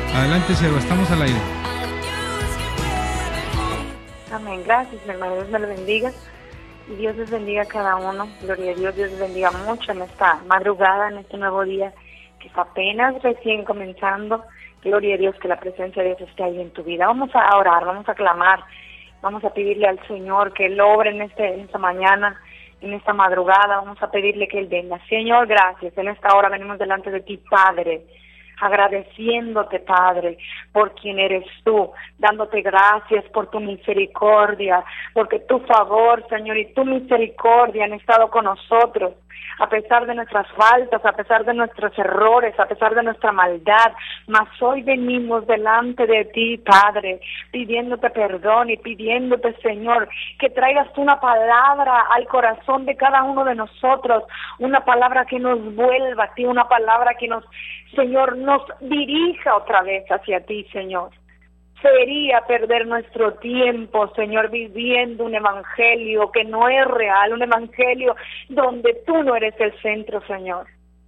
Adelante, sierva, estamos al aire. Amén, gracias, mi hermano, Dios me lo bendiga. Y Dios les bendiga a cada uno. Gloria a Dios, Dios les bendiga mucho en esta madrugada, en este nuevo día que está apenas recién comenzando. Gloria a Dios, que la presencia de Dios esté ahí en tu vida. Vamos a orar, vamos a clamar, vamos a pedirle al Señor que Él obre en esta mañana, en esta madrugada. Vamos a pedirle que Él venga. Señor, gracias. En esta hora venimos delante de ti, Padre, agradeciéndote, Padre, por quien eres tú, dándote gracias por tu misericordia, porque tu favor, Señor, y tu misericordia han estado con nosotros, a pesar de nuestras faltas, a pesar de nuestros errores, a pesar de nuestra maldad. Mas hoy venimos delante de ti, Padre, pidiéndote perdón y pidiéndote, Señor, que traigas tú una palabra al corazón de cada uno de nosotros, una palabra que nos vuelva a ti, una palabra que nos, Señor, nos dirija otra vez hacia ti, Señor. Sería perder nuestro tiempo, Señor, viviendo un evangelio que no es real, un evangelio donde tú no eres el centro, Señor.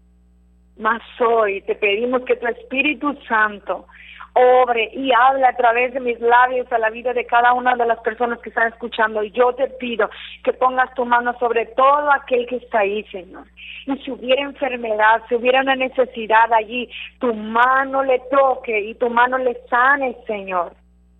Mas hoy te pedimos que tu Espíritu Santo obre y hable a través de mis labios a la vida de cada una de las personas que están escuchando. Y yo te pido que pongas tu mano sobre todo aquel que está ahí, Señor. Y si hubiera enfermedad, si hubiera una necesidad allí, tu mano le toque y tu mano le sane, Señor.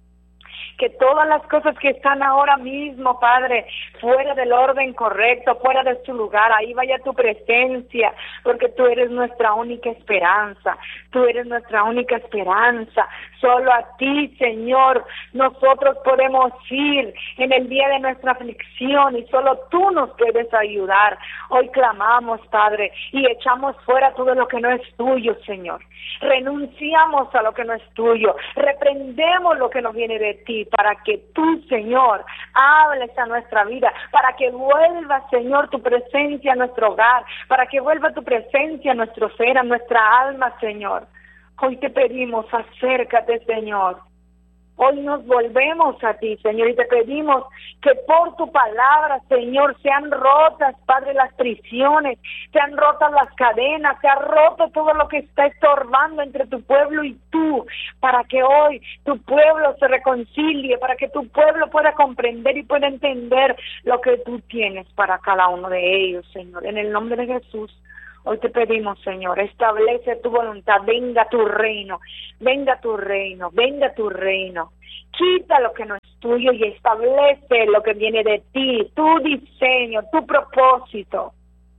Que todas las cosas que están ahora mismo, Padre, fuera del orden correcto, fuera de su lugar, ahí vaya tu presencia, porque tú eres nuestra única esperanza, tú eres nuestra única esperanza. Solo a ti, Señor, nosotros podemos ir en el día de nuestra aflicción y solo tú nos puedes ayudar. Hoy clamamos, Padre, y echamos fuera todo lo que no es tuyo, Señor. Renunciamos a lo que no es tuyo, reprendemos lo que no viene de ti, para que tú, Señor, hables a nuestra vida, para que vuelva, Señor, tu presencia a nuestro hogar, para que vuelva tu presencia a nuestro ser, a nuestra alma, Señor. Hoy te pedimos, acércate, Señor. Hoy nos volvemos a ti, Señor, y te pedimos que por tu palabra, Señor, sean rotas, Padre, las prisiones, sean rotas las cadenas, se ha roto todo lo que está estorbando entre tu pueblo y tú, para que hoy tu pueblo se reconcilie, para que tu pueblo pueda comprender y pueda entender lo que tú tienes para cada uno de ellos, Señor. En el nombre de Jesús. Hoy te pedimos, Señor, establece tu voluntad, venga tu reino, venga tu reino, venga tu reino. Quita lo que no es tuyo y establece lo que viene de ti, tu diseño, tu propósito.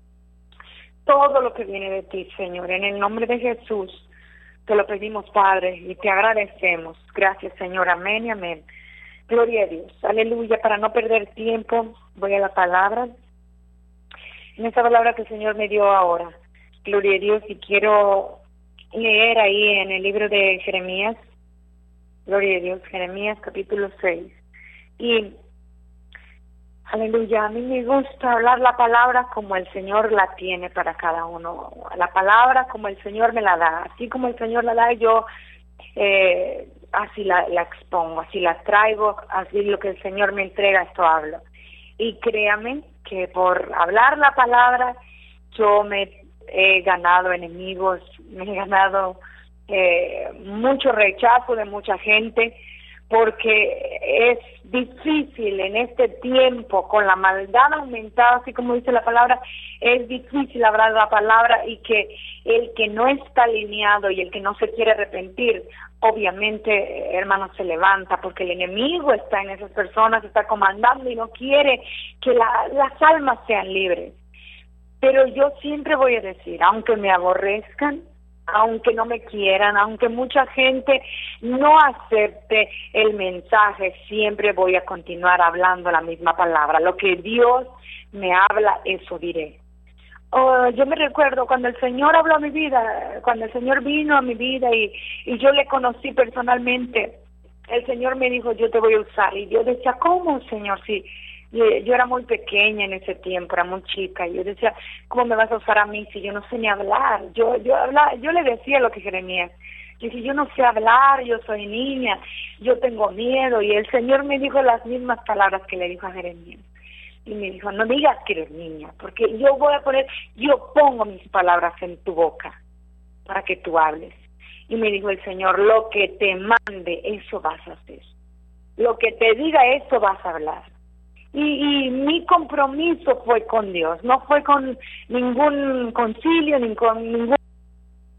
Todo lo que viene de ti, Señor, en el nombre de Jesús, te lo pedimos, Padre, y te agradecemos. Gracias, Señor, amén y amén. Gloria a Dios, aleluya. Para no perder tiempo, voy a la palabra. En esta palabra que el Señor me dio ahora, gloria a Dios, y quiero leer ahí en el libro de Jeremías, gloria a Dios, Jeremías capítulo 6. Y, aleluya, a mí me gusta hablar la palabra como el Señor la tiene para cada uno, la palabra como el Señor me la da, así como el Señor la da, yo así la expongo, así la traigo, así lo que el Señor me entrega, esto hablo. Y créame que por hablar la palabra yo me he ganado enemigos, me he ganado mucho rechazo de mucha gente, porque es difícil en este tiempo, con la maldad aumentada, así como dice la palabra, es difícil hablar la palabra, y que el que no está alineado y el que no se quiere arrepentir, obviamente, hermano, se levanta, porque el enemigo está en esas personas, está comandando y no quiere que las almas sean libres. Pero yo siempre voy a decir, aunque me aborrezcan, aunque no me quieran, aunque mucha gente no acepte el mensaje, siempre voy a continuar hablando la misma palabra. Lo que Dios me habla, eso diré. Yo me recuerdo cuando el Señor habló a mi vida, cuando el Señor vino a mi vida y yo le conocí personalmente, el Señor me dijo, yo te voy a usar. Y yo decía, ¿cómo, Señor? Si yo era muy pequeña en ese tiempo, era muy chica, y yo decía, ¿cómo me vas a usar a mí si yo no sé ni hablar? Yo le decía lo que Jeremías. Yo dije, yo no sé hablar, yo soy niña, yo tengo miedo. Y el Señor me dijo las mismas palabras que le dijo a Jeremías. Y me dijo, no digas que eres niña, porque yo pongo mis palabras en tu boca para que tú hables. Y me dijo el Señor, lo que te mande, eso vas a hacer. Lo que te diga, eso vas a hablar. Y mi compromiso fue con Dios, no fue con ningún concilio, ni con ningún